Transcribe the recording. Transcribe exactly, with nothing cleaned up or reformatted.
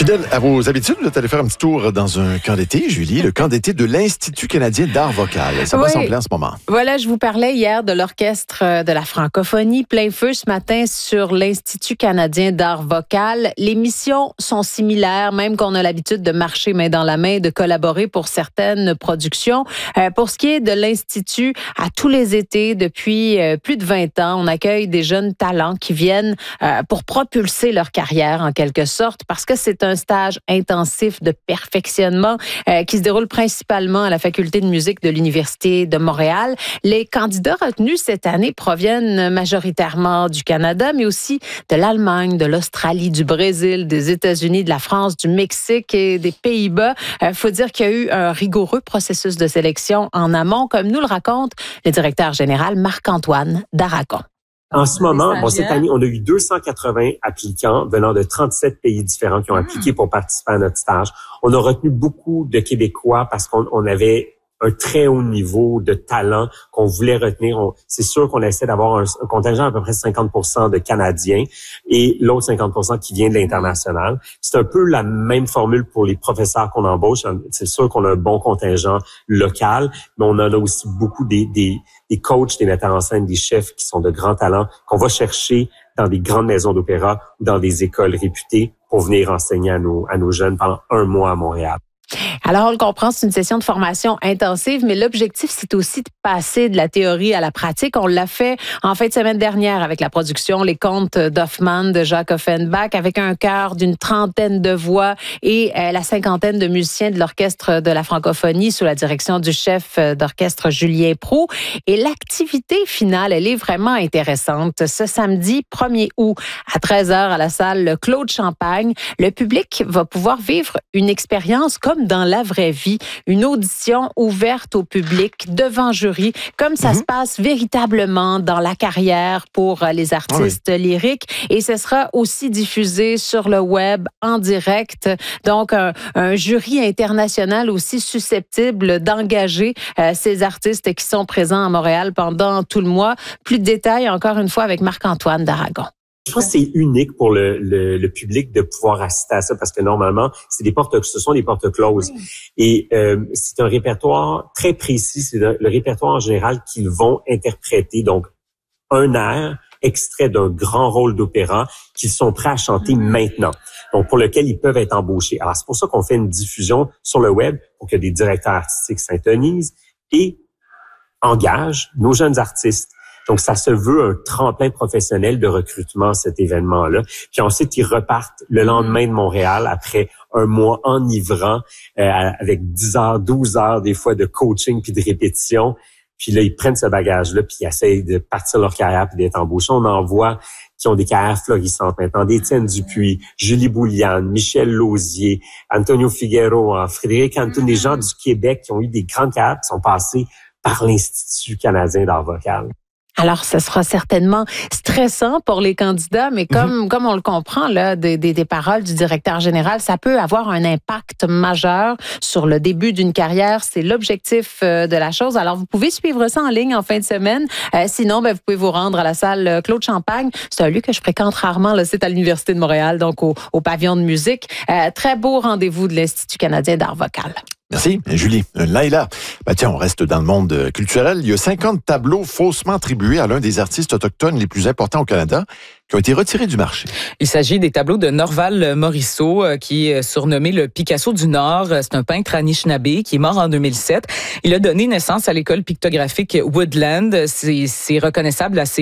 Fidèle à vos habitudes, vous êtes allé faire un petit tour dans un camp d'été, Julie, le camp d'été de l'Institut canadien d'art vocal. Ça va oui. sembler en ce moment. Voilà, je vous parlais hier de l'Orchestre de la francophonie, plein feu ce matin sur l'Institut canadien d'art vocal. Les missions sont similaires, même qu'on a l'habitude de marcher main dans la main, de collaborer pour certaines productions. Euh, pour ce qui est de l'Institut, à tous les étés, depuis euh, plus de vingt ans, on accueille des jeunes talents qui viennent euh, pour propulser leur carrière en quelque sorte, parce que c'est un stage intensif de perfectionnement euh, qui se déroule principalement à la Faculté de musique de l'Université de Montréal. Les candidats retenus cette année proviennent majoritairement du Canada, mais aussi de l'Allemagne, de l'Australie, du Brésil, des États-Unis, de la France, du Mexique et des Pays-Bas. Il euh, faut dire qu'il y a eu un rigoureux processus de sélection en amont, comme nous le raconte le directeur général Marc-Antoine Daragon. En ce moment, bon, cette année, on a eu deux cent quatre-vingts applicants venant de trente-sept pays différents qui ont appliqué pour participer à notre stage. On a retenu beaucoup de Québécois parce qu'on on avait un très haut niveau de talent qu'on voulait retenir. On, c'est sûr qu'on essaie d'avoir un, un contingent à peu près cinquante pour cent de Canadiens et l'autre cinquante pour cent qui vient de l'international. C'est un peu la même formule pour les professeurs qu'on embauche. C'est sûr qu'on a un bon contingent local, mais on en a aussi beaucoup des, des, des coachs, des metteurs en scène, des chefs qui sont de grands talents qu'on va chercher dans des grandes maisons d'opéra ou dans des écoles réputées pour venir enseigner à nos, à nos jeunes pendant un mois à Montréal. Alors, on le comprend, c'est une session de formation intensive, mais l'objectif, c'est aussi de passer de la théorie à la pratique. On l'a fait en fin de semaine dernière avec la production Les Contes d'Hoffmann de Jacques Offenbach, avec un chœur d'une trentaine de voix et euh, la cinquantaine de musiciens de l'Orchestre de la francophonie sous la direction du chef d'orchestre Julien Proulx. Et l'activité finale, elle est vraiment intéressante. Ce samedi premier août à treize heures à la salle Claude Champagne, le public va pouvoir vivre une expérience comme dans la vraie vie, une audition ouverte au public devant jury, comme ça mm-hmm. se passe véritablement dans la carrière pour les artistes oui. lyriques. Et ce sera aussi diffusé sur le web en direct. Donc, un, un jury international aussi susceptible d'engager euh, ces artistes qui sont présents à Montréal pendant tout le mois. Plus de détails, encore une fois, avec Marc-Antoine Daragon. Je pense que c'est unique pour le, le, le public de pouvoir assister à ça parce que normalement, c'est des portes, ce sont des portes closes. Oui. Et euh, c'est un répertoire très précis. C'est le, le répertoire en général qu'ils vont interpréter. Donc, un air extrait d'un grand rôle d'opéra qu'ils sont prêts à chanter mmh. maintenant. Donc, pour lequel ils peuvent être embauchés. Alors, c'est pour ça qu'on fait une diffusion sur le web pour que des directeurs artistiques s'intonisent et engagent nos jeunes artistes. Donc, ça se veut un tremplin professionnel de recrutement, cet événement-là. Puis ensuite, ils repartent le lendemain de Montréal après un mois enivrant euh, avec dix heures, douze heures des fois de coaching puis de répétition. Puis là, ils prennent ce bagage-là puis ils essayent de partir leur carrière puis d'être embauchés. On en voit qui ont des carrières florissantes maintenant. D'Étienne Dupuis, Julie Bouliane, Michel Lausier, Antonio Figueroa, Frédéric Antoun, des gens du Québec qui ont eu des grandes carrières qui sont passés par l'Institut canadien d'art vocal. Alors, ce sera certainement stressant pour les candidats, mais comme, mm-hmm. comme on le comprend là, des, des, des paroles du directeur général, ça peut avoir un impact majeur sur le début d'une carrière. C'est l'objectif euh, de la chose. Alors, vous pouvez suivre ça en ligne en fin de semaine. Euh, sinon, ben, vous pouvez vous rendre à la salle Claude Champagne. C'est un lieu que je fréquente rarement. Là, c'est à l'Université de Montréal, donc au, au pavillon de musique. Euh, très beau rendez-vous de l'Institut canadien d'art vocal. Merci, Julie. Laïla, ben tiens, on reste dans le monde culturel. Il y a cinquante tableaux faussement attribués à l'un des artistes autochtones les plus importants au Canada qui ont été retirés du marché. Il s'agit des tableaux de Norval Morisseau, qui est surnommé le Picasso du Nord. C'est un peintre Anishinaabe qui est mort en deux mille sept. Il a donné naissance à l'école pictographique Woodland. C'est, c'est reconnaissable à ses